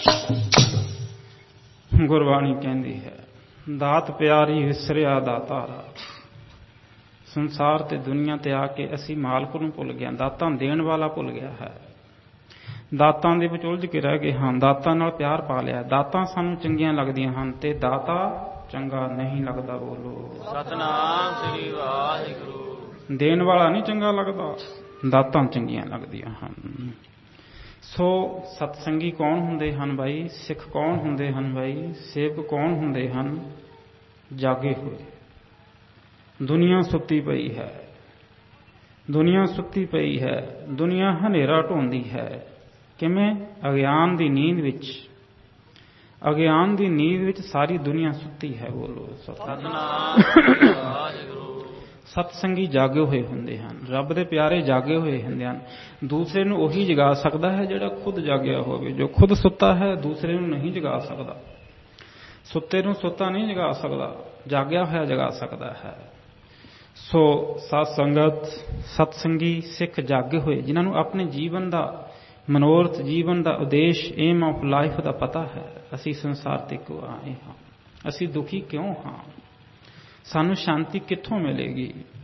ਗੁਰਬਾਣੀ ਕਹਿੰਦੀ ਹੈ, ਦਾਤ ਪਿਆਰੀ ਵਿਸਰਿਆ ਦਾਤਾਰਾ। ਸੰਸਾਰ ਤੇ ਦੁਨੀਆ ਤੇ ਆ ਕੇ ਅਸੀਂ ਮਾਲਕ ਨੂੰ ਭੁੱਲ ਗਏ, ਦਾਤਾਂ ਦੇਣ ਵਾਲਾ ਭੁੱਲ ਗਿਆ ਹੈ। ਦਾਤਾਂ ਦੇ ਵਿੱਚ ਉਲਝ ਕੇ ਰਹਿ ਗਏ ਹਾਂ, ਦਾਤਾਂ ਨਾਲ ਪਿਆਰ ਪਾ ਲਿਆ। ਦਾਤਾਂ ਸਾਨੂੰ ਚੰਗੀਆਂ ਲੱਗਦੀਆਂ ਹਨ ਤੇ ਦਾਤਾ ਚੰਗਾ ਨਹੀਂ ਲੱਗਦਾ। ਬੋਲੋ ਸਤਿਨਾਮ ਸ੍ਰੀ ਵਾਹਿਗੁਰੂ। ਦੇਣ ਵਾਲਾ ਨਹੀਂ ਚੰਗਾ ਲੱਗਦਾ, ਦਾਤਾਂ ਚੰਗੀਆਂ ਲੱਗਦੀਆਂ ਹਨ। ਸੋ ਸਤਸੰਗੀ ਕੌਣ ਹੁੰਦੇ ਹਨ ਬਾਈ? ਸਿੱਖ ਕੌਣ ਹੁੰਦੇ ਹਨ ਬਾਈ? ਸੇਵਕ ਕੌਣ ਹੁੰਦੇ ਹਨ? ਜਾਗੇ ਹੋਏ। ਦੁਨੀਆ ਸੁੱਤੀ ਪਈ ਹੈ, ਦੁਨੀਆ ਸੁੱਤੀ ਪਈ ਹੈ, ਦੁਨੀਆ ਹਨੇਰਾ ਢੋਂਦੀ ਹੈ। ਕਿਵੇਂ? ਅਗਿਆਨ ਦੀ ਨੀਂਦ ਵਿੱਚ। ਅਗਿਆਨ ਦੀ ਨੀਂਦ ਵਿੱਚ ਸਾਰੀ ਦੁਨੀਆ ਸੁੱਤੀ ਹੈ। ਬੋਲੋ ਸਤਿਨਾਮ ਸ੍ਰੀ ਵਾਹਿਗੁਰੂ। ਸਤਸੰਗੀ ਜਾਗੇ ਹੋਏ ਹੁੰਦੇ ਹਨ, ਰੱਬ ਦੇ ਪਿਆਰੇ ਜਾਗੇ ਹੋਏ ਹੁੰਦੇ ਹਨ। ਦੂਸਰੇ ਨੂੰ ਉਹੀ ਜਗਾ ਸਕਦਾ ਹੈ ਜਿਹੜਾ ਖੁਦ ਜਾਗਿਆ ਹੋਵੇ। ਜੋ ਖੁਦ ਸੁੱਤਾ ਹੈ ਦੂਸਰੇ ਨੂੰ ਨਹੀਂ ਜਗਾ ਸਕਦਾ। ਸੁੱਤੇ ਨੂੰ ਸੁੱਤਾ ਨਹੀਂ ਜਗਾ ਸਕਦਾ, ਜਾਗਿਆ ਹੋਇਆ ਜਗਾ ਸਕਦਾ ਹੈ। ਸੋ ਸਤ ਸੰਗਤ, ਸਤਸੰਗੀ ਸਿੱਖ ਜਾਗੇ ਹੋਏ, ਜਿਨ੍ਹਾਂ ਨੂੰ ਆਪਣੇ ਜੀਵਨ ਦਾ ਮਨੋਰਥ, ਜੀਵਨ ਦਾ ਉਦੇਸ਼, ਏਮ ਆਫ ਲਾਈਫ ਦਾ ਪਤਾ ਹੈ। ਅਸੀਂ ਸੰਸਾਰ ਤੇ ਕਿਉਂ ਆਏ ਹਾਂ? ਅਸੀਂ ਦੁਖੀ ਕਿਉਂ ਹਾਂ? ਸਾਨੂੰ ਸ਼ਾਂਤੀ ਕਿੱਥੋਂ ਮਿਲੇਗੀ?